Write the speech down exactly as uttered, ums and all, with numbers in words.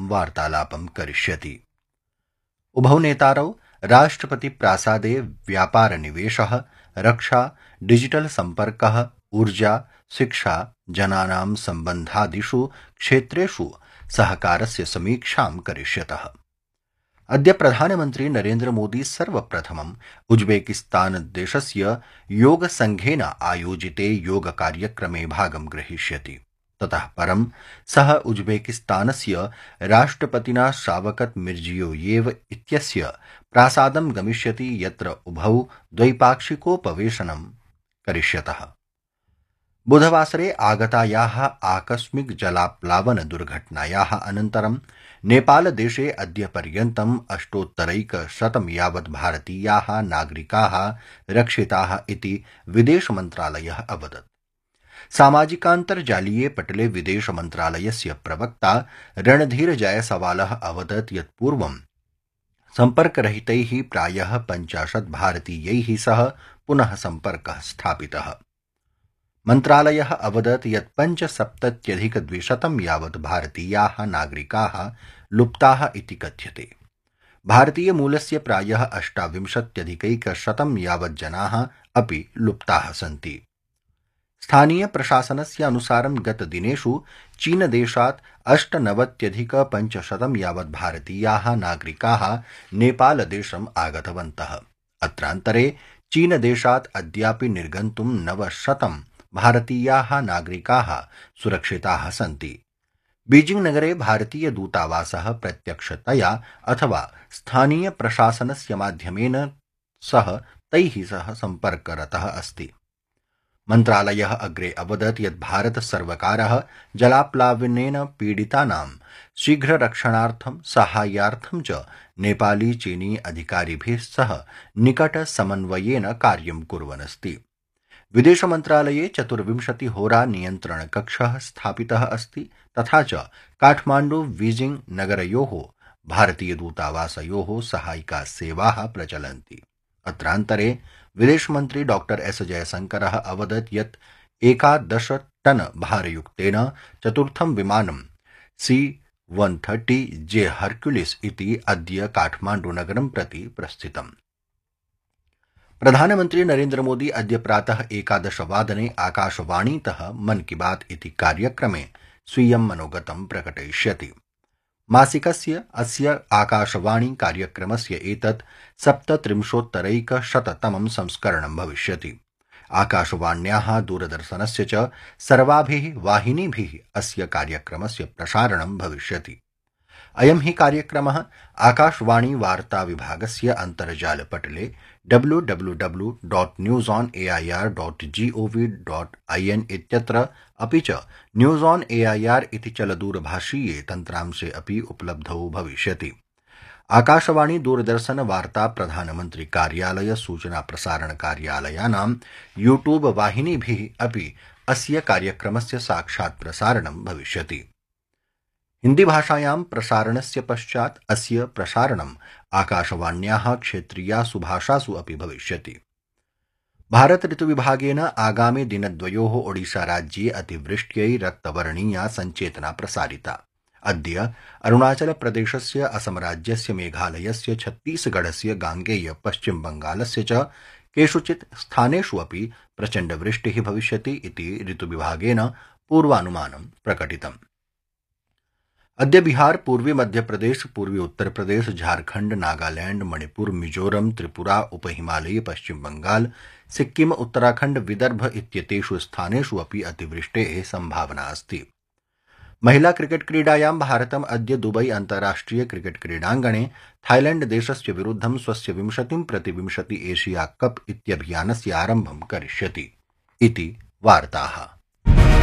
साकं वार्तालापं करिष्यति। उभौ नेतारौ राष्ट्रपति प्रासादे व्यापार निवेशः, रक्षा, डिजिटल सम्पर्कः, ऊर्जा, शिक्षा, जनानां सम्बन्धादिषु क्षेत्रेषु सहकारस्य समीक्षां करिष्यतः। अद्य प्रधानमन्त्री नरेन्द्र मोदी सर्वप्रथमम् उज्बेकिस्तानदेशस्य योगसङ्घेन आयोजिते योगकार्यक्रमे भागं ग्रहीष्यति। ततः परं सः उज्बेकिस्तानस्य राष्ट्रपतिना शावकत मिर्जियोयेव इत्यस्य प्रासादं गमिष्यति, यत्र उभौ द्वैपाक्षिकोपवेशनं करिष्यतः। बुधवासरे आगतायाः आकस्मिक जलाप्लावन दुर्घटनायाः अनन्तरं नेपालदेशे अद्य पर्यन्तम् अष्टोत्तरैकशतं यावत् भारतीयाः नागरिकाः रक्षिताः इति विदेशमन्त्रालयः अवदत्। सामाजिकान्तर्जालीये पटले विदेशमन्त्रालयस्य प्रवक्ता रणधीर जायसवालः अवदत् यत् पूर्वं सम्पर्करहितैः प्रायः पञ्चाशत् भारतीयैः सह पुनः सम्पर्कः स्थापितः। मन्त्रालयः अवदत् यत् पञ्चसप्तत्यधिकद्विशतं यावत् भारतीयाः नागरिकाः लुप्ताः इति कथ्यते। भारतीयमूलस्य प्रायः अष्टाविंशत्यधिकैकशतं यावत् जनाः अपि लुप्ताः सन्ति। स्थानीय प्रशासनस्य अनुसारं गतदिनेषु चीनदेशात् अष्टनवत्यधिकपञ्चशतं यावत् भारतीयाः नागरिकाः नेपालदेशम् आगतवन्तः। अत्रान्तरे चीनदेशात् अद्यापि निर्गन्तुं नवशतं भारतीयाः नागरिकाः सुरक्षिताः सन्ति। बीजिंग नगरे भारतीय दूतावासः प्रत्यक्षतया अथवा स्थानीय प्रशासनस्य माध्यमेन सह तैः सह सम्पर्करतः अस्ति। मन्त्रालयः अग्रे अवदत् यत् भारत सर्वकारः जलाप्लावनेन पीडितानां शीघ्ररक्षणार्थं साहाय्यार्थं च नेपाली चीनी अधिकारिभिः सह निकट समन्वयेन कार्यं कुर्वन् अस्ति। विदेशमन्त्रालये चतुर्विंशतिहोरा नियन्त्रणकक्षः स्थापितः अस्ति, तथा च काठमाण्डु बीजिंग नगरयोः भारतीयदूतावासयोः सहायिका सेवाः प्रचलन्ति। अत्रान्तरे विदेशमन्त्री डॉक्टर एस जयशंकरः अवदत् यत् एकादश टन भारयुक्तेन चतुर्थं विमानं सी वन थर्टी जे हर्क्युलिस् इति अद्य काठमाण्डुनगरं प्रति प्रस्थितम्। प्रधानमन्त्री नरेन्द्र मोदी अद्य प्रातः एकादशवादने आकाशवाणीतः मन की बात इति कार्यक्रमे स्वीयं मनोगतं प्रकटयिष्यति। मासिकस्य अस्य आकाशवाणी कार्यक्रमस्य एतत् सप्तत्रिंशोत्तरैकशततमं संस्करणं भविष्यति। आकाशवाण्याः दूरदर्शनस्य च सर्वाभिः वाहिनीभिः अस्य कार्यक्रमस्य प्रसारणं भविष्यति। अयं हि कार्यक्रमः आकाशवाणी वार्ता विभागस्य अन्तर्जालपटले W W W dot news on A I R dot G O V dot I N इत्यत्र अपि च news on A I R इति चलदूरभाषीये तन्त्रांशे अपि उपलब्धौ भविष्यति। आकाशवाणी दूरदर्शन वार्ता प्रधानमन्त्री कार्यालय सूचना प्रसारण कार्यालयानां यूट्यूब वाहिनीभिः अपि अस्य कार्यक्रमस्य साक्षात् प्रसारणं भविष्यति। हिंदी भाषायां प्रसारणस्य पश्चात् अस्य प्रसारणम् आकाशवाण्याः क्षेत्रीयासु भाषासु अपि भविष्यति। भारत ऋतुविभागेन आगामि दिनद्वयोः ओडिशाराज्ये अतिवृष्ट्यै रक्तवर्णीया सञ्चेतना प्रसारिता। अद्य अरुणाचलप्रदेशस्य, असमराज्यस्य, मेघालयस्य, छत्तीसगढ़स्य, गांगेय, पश्चिमबंगालस्य च केषुचित् स्थानेषु अपि प्रचण्डवृष्टिः भविष्यति इति ऋतुविभागेन पूर्वानुमानं प्रकटितम्। अद्य बिहार, पूर्वी मध्यप्रदेश, पूर्वी उत्तर प्रदेश, झारखंड, नागालैंड, मणिपुर, मिजोरम, त्रिपुरा, उपहिमालय, पश्चिम बंगाल, सिक्किम, उत्तराखंड, विदर्भ इत्येतेषु स्थानेषु अपि अतिवृष्टेः संभावना अस्ति। महिला क्रिकेट क्रीडायां भारतम् अद्य दुबई अन्ताराष्ट्रिय क्रिकेट क्रीडाङ्गणे थाईलैंड देशस्य विरुद्धं स्वस्य विंशतिं प्रति विंशति एशिया कप इत्यभियानस्य आरम्भं करिष्यति इति वार्ताः।